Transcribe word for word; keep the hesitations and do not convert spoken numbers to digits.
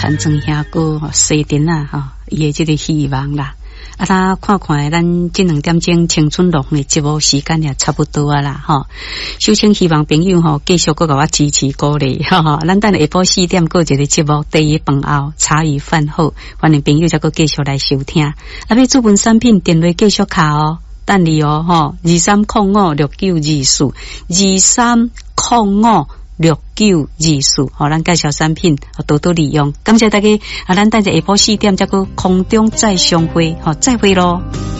田庄遐个西田啊，吼，伊的这个希望啦。啊，他看看咱这两点钟青春乐的节目时间也差不多啊啦，吼。首先希望朋友吼继续搁给我支持鼓励，哈哈。咱等下晡四点过一个节目，第一饭后茶余饭后，欢迎朋友再搁继续来收听。啊，要主文产品电话继续卡哦，等你哦，吼，二三零五六九二四，二三零五。六九二四，好，咱介绍产品，多多利用。感谢大家，啊，咱等下下晡四点再个空中再相会，好，再会咯。